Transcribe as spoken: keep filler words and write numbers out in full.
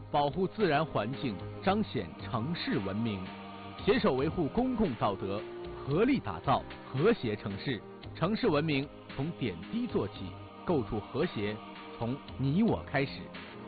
保护自然环境，彰显城市文明，携手维护公共道德，合力打造和谐城市。城市文明从点滴做起，构筑和谐从你我开始。